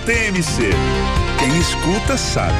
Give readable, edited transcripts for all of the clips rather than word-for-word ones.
TMC. Quem escuta sabe.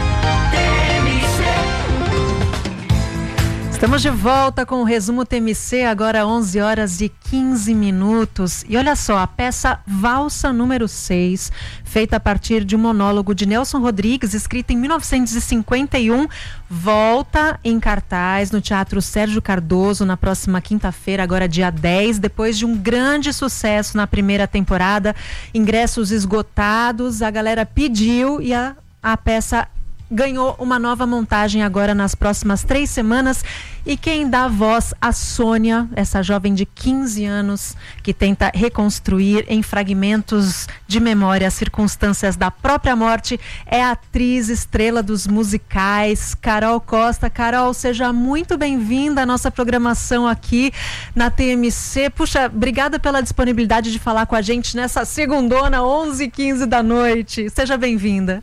Estamos de volta com o resumo TMC, agora 11 horas e 15 minutos. E olha só, a peça Valsa número 6, feita a partir de um monólogo de Nelson Rodrigues, escrita em 1951, volta em cartaz no Teatro Sérgio Cardoso na próxima quinta-feira, agora dia 10, depois de um grande sucesso na primeira temporada, ingressos esgotados, a galera pediu e a peça ganhou uma nova montagem agora nas próximas 3 semanas. E quem dá voz a Sônia, essa jovem de 15 anos que tenta reconstruir em fragmentos de memória as circunstâncias da própria morte, é a atriz estrela dos musicais, Carol Costa. Carol, seja muito bem-vinda à nossa programação aqui na TMC. Puxa, obrigada pela disponibilidade de falar com a gente nessa segundona, 11h15 da noite. Seja bem-vinda.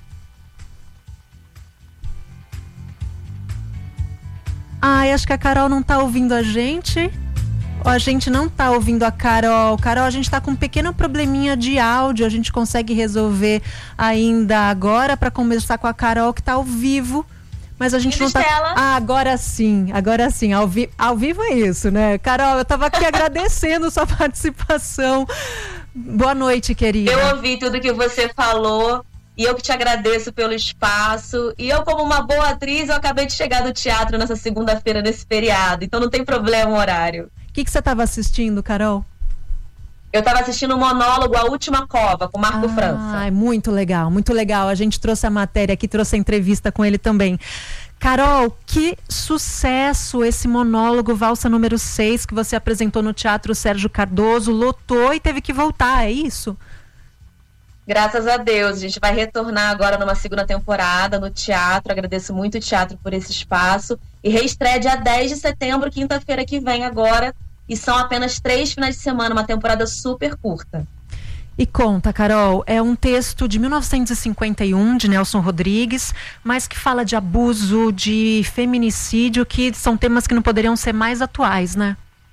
Ai, acho que a Carol não tá ouvindo a gente. Ou a gente não tá ouvindo a Carol. Carol, a gente tá com um pequeno probleminha de áudio. A gente consegue resolver ainda agora para conversar com a Carol, que tá ao vivo. Mas a gente não tá... Ah, agora sim. Ao vivo é isso, né? Carol, eu tava aqui agradecendo sua participação. Boa noite, querida. Eu ouvi tudo que você falou. E eu que te agradeço pelo espaço. E eu, como uma boa atriz, eu acabei de chegar do teatro nessa segunda-feira, nesse feriado. Então não tem problema o horário. O que você estava assistindo, Carol? Eu estava assistindo o monólogo A Última Cova, com Marco França. Ai, muito legal, muito legal. A gente trouxe a matéria aqui, trouxe a entrevista com ele também. Carol, que sucesso esse monólogo Valsa número 6 que você apresentou no Teatro Sérgio Cardoso. Lotou e teve que voltar, é isso? Graças a Deus, a gente vai retornar agora numa segunda temporada no teatro. Agradeço muito o teatro por esse espaço. E reestreia dia 10 de setembro, quinta-feira que vem agora. E são apenas 3 finais de semana, uma temporada super curta. E conta, Carol, é um texto de 1951, de Nelson Rodrigues, mas que fala de abuso, de feminicídio, que são temas que não poderiam ser mais atuais, né?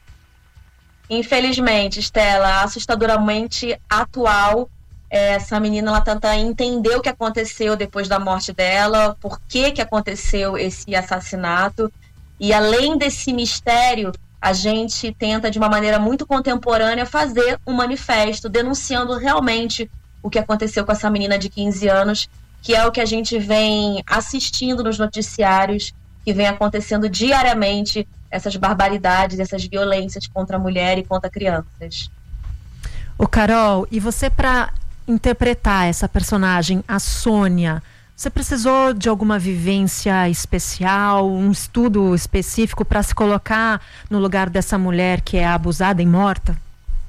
Infelizmente, Estela, assustadoramente atual. Essa menina, ela tenta entender o que aconteceu depois da morte dela, por que aconteceu esse assassinato. E além desse mistério, a gente tenta de uma maneira muito contemporânea fazer um manifesto denunciando realmente o que aconteceu com essa menina de 15 anos, que é o que a gente vem assistindo nos noticiários, que vem acontecendo diariamente, essas barbaridades, essas violências contra a mulher e contra crianças. Ô Carol, e você, para interpretar essa personagem, a Sônia, você precisou de alguma vivência especial, um estudo específico para se colocar no lugar dessa mulher que é abusada e morta?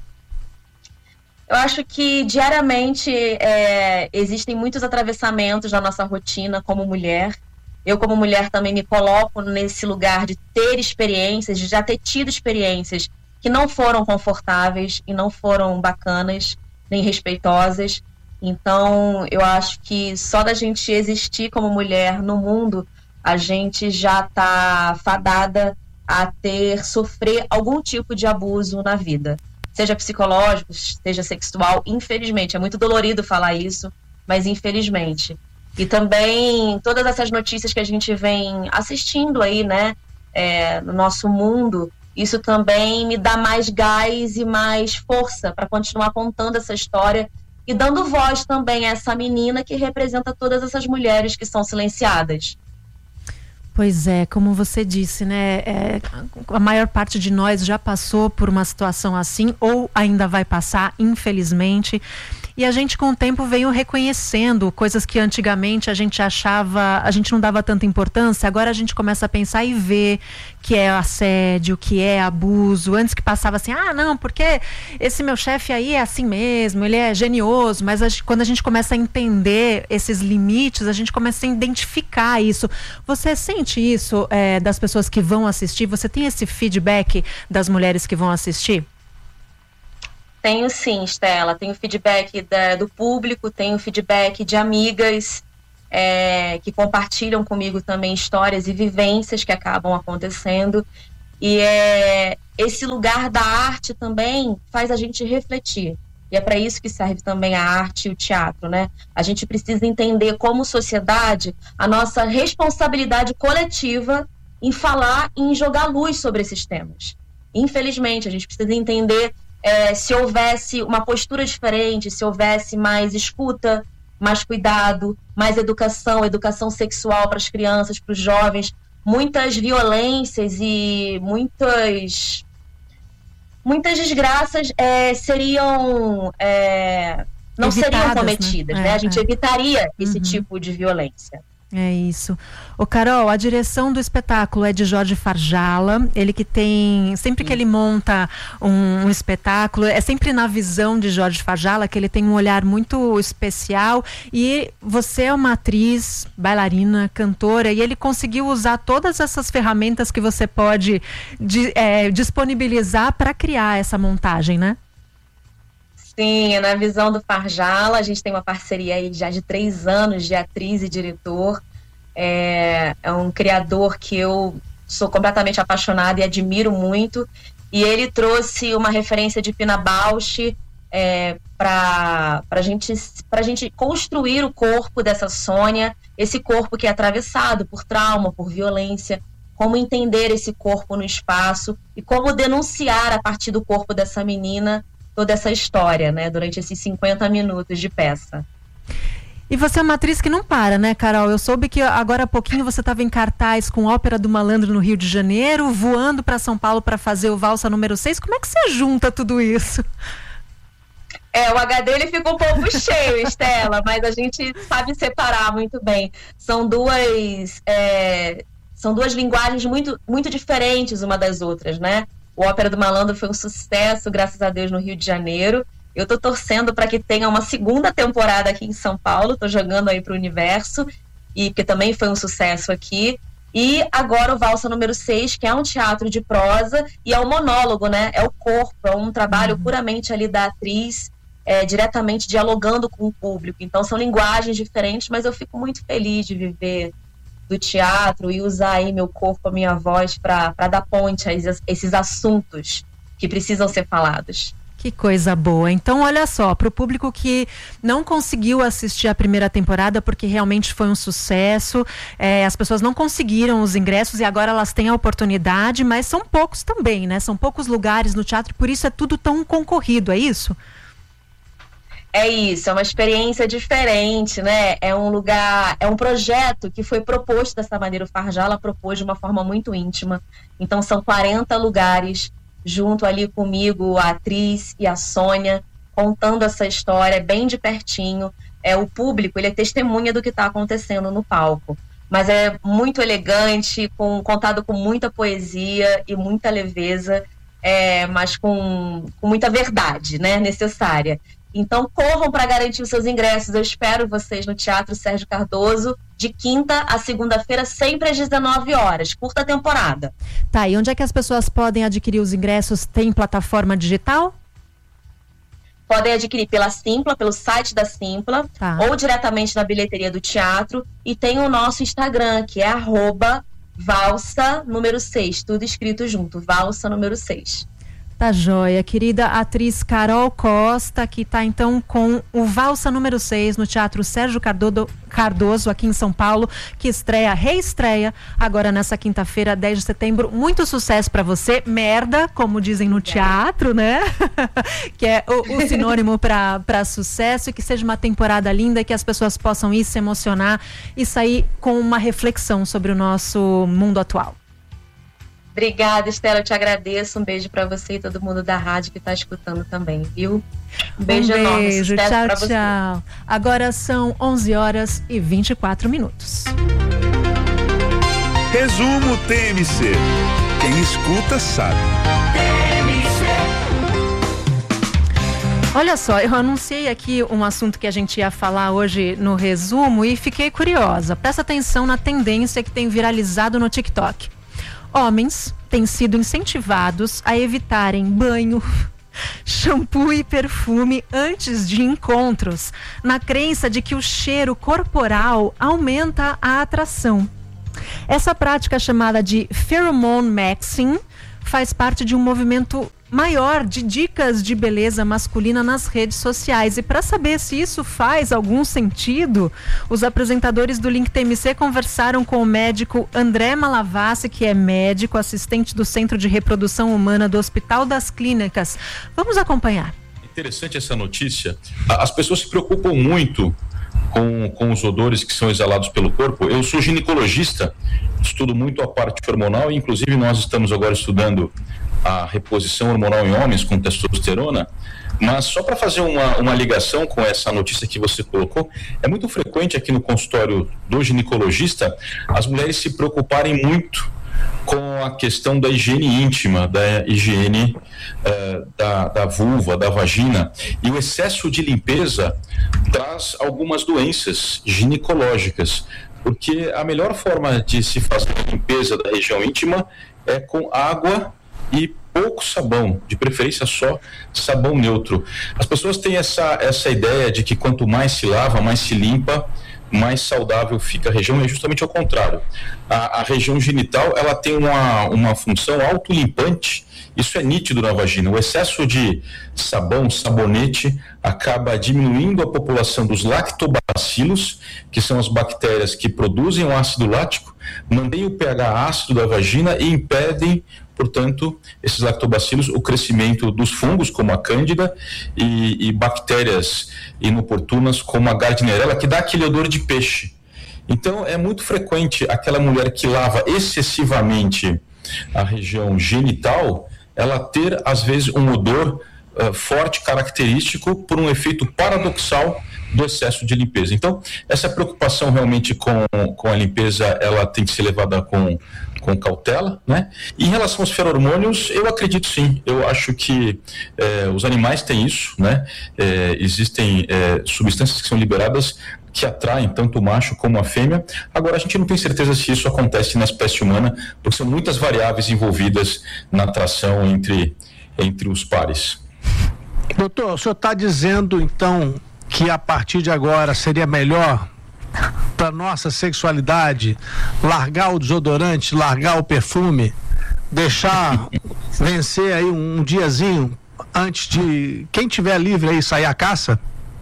Eu acho que diariamente existem muitos atravessamentos na nossa rotina como mulher. Eu, como mulher, também me coloco nesse lugar de ter experiências, de já ter tido experiências que não foram confortáveis e não foram bacanas, nem respeitosas. Então, eu acho que só da gente existir como mulher no mundo, a gente já está fadada a sofrer algum tipo de abuso na vida. Seja psicológico, seja sexual, infelizmente. É muito dolorido falar isso, mas infelizmente. E também todas essas notícias que a gente vem assistindo aí, né, no nosso mundo, isso também me dá mais gás e mais força para continuar contando essa história e dando voz também a essa menina que representa todas essas mulheres que são silenciadas. Pois é, como você disse, né, a maior parte de nós já passou por uma situação assim, ou ainda vai passar, infelizmente. E a gente com o tempo veio reconhecendo coisas que antigamente a gente achava, a gente não dava tanta importância, agora a gente começa a pensar e ver que é assédio, que é abuso. Antes que passava assim, não, porque esse meu chefe aí é assim mesmo, ele é genioso, mas quando a gente começa a entender esses limites, a gente começa a identificar isso. Você sente isso das pessoas que vão assistir? Você tem esse feedback das mulheres que vão assistir? Tenho sim, Estela. Tenho feedback do público, tenho feedback de amigas que compartilham comigo também histórias e vivências que acabam acontecendo. E esse lugar da arte também faz a gente refletir. E é para isso que serve também a arte e o teatro, né? A gente precisa entender como sociedade a nossa responsabilidade coletiva em falar e em jogar luz sobre esses temas. Infelizmente, a gente precisa entender se houvesse uma postura diferente, se houvesse mais escuta, mais cuidado, mais educação sexual para as crianças, para os jovens, muitas violências e muitas desgraças seriam não seriam cometidas, né? A gente evitaria esse tipo de violência. É isso. Ô Carol, a direção do espetáculo é de Jorge Farjala, ele que tem, sempre que ele monta um espetáculo, é sempre na visão de Jorge Farjala, que ele tem um olhar muito especial, e você é uma atriz, bailarina, cantora, e ele conseguiu usar todas essas ferramentas que você pode disponibilizar para criar essa montagem, né? Sim, na visão do Farjala, a gente tem uma parceria aí já de 3 anos de atriz e diretor. É um criador que eu sou completamente apaixonada e admiro muito. E ele trouxe uma referência de Pina Bausch para a gente construir o corpo dessa Sônia, esse corpo que é atravessado por trauma, por violência, como entender esse corpo no espaço e como denunciar a partir do corpo dessa menina toda essa história, né, durante esses 50 minutos de peça. E você é uma atriz que não para, né, Carol? Eu soube que agora há pouquinho você estava em cartaz com Ópera do Malandro no Rio de Janeiro, voando para São Paulo para fazer o Valsa número 6. Como é que você junta tudo isso? O HD ele fica um pouco cheio, Estela, mas a gente sabe separar muito bem. São duas linguagens muito, muito diferentes uma das outras, né? O Ópera do Malandro foi um sucesso, graças a Deus, no Rio de Janeiro. Eu tô torcendo para que tenha uma segunda temporada aqui em São Paulo, tô jogando aí pro universo, e que também foi um sucesso aqui. E agora o Valsa número 6, que é um teatro de prosa, e é um monólogo, né? É o corpo, é um trabalho puramente ali da atriz, diretamente dialogando com o público. Então são linguagens diferentes, mas eu fico muito feliz de viver do teatro e usar aí meu corpo, a minha voz para dar ponte a esses assuntos que precisam ser falados. Que coisa boa. Então, olha só, para o público que não conseguiu assistir a primeira temporada porque realmente foi um sucesso, as pessoas não conseguiram os ingressos e agora elas têm a oportunidade, mas são poucos também, né? São poucos lugares no teatro, por isso é tudo tão concorrido, é isso? É isso, é uma experiência diferente, né? É um lugar, é um projeto que foi proposto dessa maneira. O Farjala propôs de uma forma muito íntima. Então são 40 lugares, junto ali comigo, a atriz e a Sônia, contando essa história bem de pertinho. O público, ele é testemunha do que está acontecendo no palco. Mas é muito elegante, contado com muita poesia e muita leveza, mas com muita verdade, né, necessária. Então corram para garantir os seus ingressos. Eu espero vocês no Teatro Sérgio Cardoso, de quinta a segunda-feira, sempre às 19 horas. Curta temporada. Tá, e onde é que as pessoas podem adquirir os ingressos? Tem plataforma digital? Podem adquirir pela Simpla, pelo site da Simpla, ou diretamente na bilheteria do teatro. E tem o nosso Instagram, que é @valsa número 6, tudo escrito junto, Valsa número 6. Tá joia, querida atriz Carol Costa, que tá então com o Valsa número 6 no Teatro Sérgio Cardoso, aqui em São Paulo, que reestreia agora nessa quinta-feira, 10 de setembro. Muito sucesso pra você, merda, como dizem no teatro, né? Que é o sinônimo pra sucesso, e que seja uma temporada linda, que as pessoas possam ir se emocionar e sair com uma reflexão sobre o nosso mundo atual. Obrigada, Estela, eu te agradeço. Um beijo pra você e todo mundo da rádio que tá escutando também, viu? Um beijo enorme. Tchau, tchau. Agora são 11 horas e 24 minutos. Resumo TMC. Quem escuta sabe. Olha só, eu anunciei aqui um assunto que a gente ia falar hoje no resumo e fiquei curiosa. Presta atenção na tendência que tem viralizado no TikTok. Homens têm sido incentivados a evitarem banho, shampoo e perfume antes de encontros, na crença de que o cheiro corporal aumenta a atração. Essa prática, chamada de pheromone maxing, faz parte de um movimento maior de dicas de beleza masculina nas redes sociais. E para saber se isso faz algum sentido, os apresentadores do Link TMC conversaram com o médico André Malavassi, que é médico, assistente do Centro de Reprodução Humana do Hospital das Clínicas. Vamos acompanhar. Interessante essa notícia. As pessoas se preocupam muito com os odores que são exalados pelo corpo. Eu sou ginecologista, estudo muito a parte hormonal, e inclusive nós estamos agora estudando a reposição hormonal em homens com testosterona, mas só para fazer uma ligação com essa notícia que você colocou, é muito frequente aqui no consultório do ginecologista as mulheres se preocuparem muito com a questão da higiene íntima, da higiene da vulva, da vagina, e o excesso de limpeza traz algumas doenças ginecológicas, porque a melhor forma de se fazer a limpeza da região íntima é com água e pouco sabão, de preferência só sabão neutro. As pessoas têm essa ideia de que quanto mais se lava, mais se limpa, mais saudável fica a região. É justamente ao contrário. A região genital, ela tem uma função autolimpante. Isso é nítido na vagina. O excesso de sabão, sabonete, acaba diminuindo a população dos lactobacilos, que são as bactérias que produzem o ácido lático, mantêm o pH ácido da vagina e impedem, portanto, esses lactobacilos, o crescimento dos fungos, como a cândida, e bactérias inoportunas, como a gardnerella, que dá aquele odor de peixe. Então, é muito frequente aquela mulher que lava excessivamente a região genital, ela ter, às vezes, um odor forte, característico, por um efeito paradoxal do excesso de limpeza. Então, essa preocupação realmente com a limpeza, ela tem que ser levada com cautela, né? Em relação aos feromônios, eu acredito sim. Eu acho que os animais têm isso, né? Existem substâncias que são liberadas que atraem tanto o macho como a fêmea. Agora, a gente não tem certeza se isso acontece na espécie humana, porque são muitas variáveis envolvidas na atração entre os pares. Doutor, o senhor está dizendo, então, que a partir de agora seria melhor para nossa sexualidade largar o desodorante, largar o perfume, deixar vencer aí um diazinho antes de quem tiver livre aí sair à caça?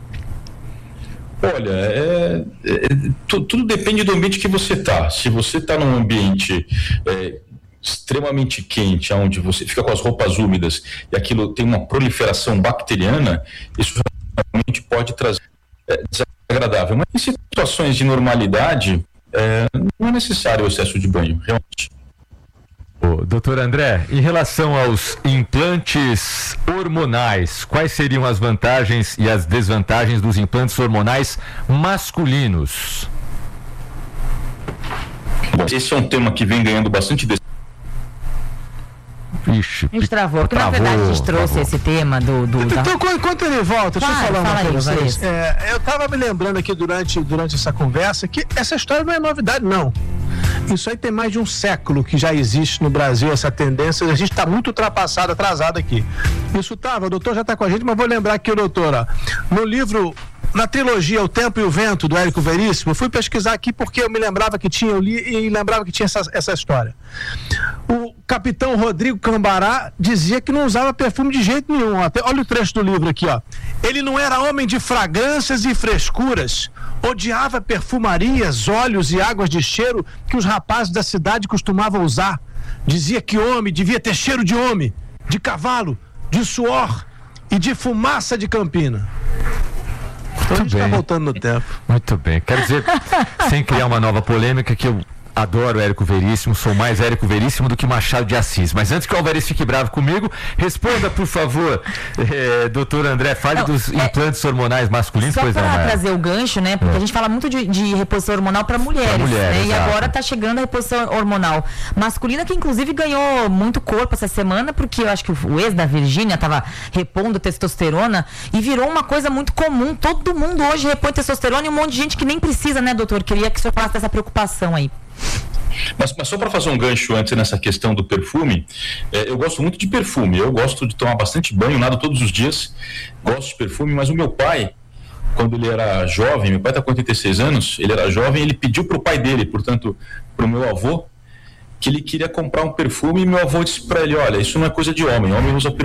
Olha, tudo depende do ambiente que você está. Se você está num ambiente extremamente quente, onde você fica com as roupas úmidas e aquilo tem uma proliferação bacteriana, isso realmente pode trazer desagradável. Mas em situações de normalidade, não é necessário o excesso de banho, realmente. Doutor André, em relação aos implantes hormonais, quais seriam as vantagens e as desvantagens dos implantes hormonais masculinos? Bom, esse é um tema que vem ganhando bastante Ixi, a gente travou, porque na verdade a gente trouxe esse tema do Então, enquanto ele volta, deixa eu falar uma coisa pra vocês. Aí, eu estava me lembrando aqui durante essa conversa que essa história não é novidade, não. Isso aí tem mais de um século que já existe no Brasil, essa tendência. A gente está muito ultrapassado, atrasado aqui. O doutor já está com a gente, mas vou lembrar aqui o doutor, ó, no livro, na trilogia O Tempo e o Vento, do Érico Veríssimo, eu fui pesquisar aqui porque eu me lembrava que tinha, eu li e lembrava que tinha essa história. O capitão Rodrigo Cambará dizia que não usava perfume de jeito nenhum. Olha o trecho do livro aqui, ó. Ele não era homem de fragrâncias e frescuras, odiava perfumarias, óleos e águas de cheiro que os rapazes da cidade costumavam usar. Dizia que homem devia ter cheiro de homem, de cavalo, de suor e de fumaça de campina. Então a gente está voltando no tempo. Muito bem. Quero dizer, sem criar uma nova polêmica, que eu adoro Érico Veríssimo, sou mais Érico Veríssimo do que Machado de Assis. Mas antes que o Alvarez fique bravo comigo, responda, por favor, doutor André, fale dos implantes hormonais masculinos. Só para trazer o gancho, né? Porque a gente fala muito de reposição hormonal para mulheres, né? E agora está chegando a reposição hormonal masculina, que inclusive ganhou muito corpo essa semana, porque eu acho que o ex da Virgínia estava repondo testosterona e virou uma coisa muito comum. Todo mundo hoje repõe testosterona e um monte de gente que nem precisa, né, doutor? Queria que o senhor falasse dessa preocupação aí. Mas só para fazer um gancho antes nessa questão do perfume, eu gosto muito de perfume, eu gosto de tomar bastante banho, nado todos os dias, gosto de perfume, mas o meu pai, quando ele era jovem, meu pai está com 86 anos, ele era jovem, ele pediu para o pai dele, portanto, para o meu avô, que ele queria comprar um perfume, e meu avô disse para ele, olha, isso não é coisa de homem usa perfume.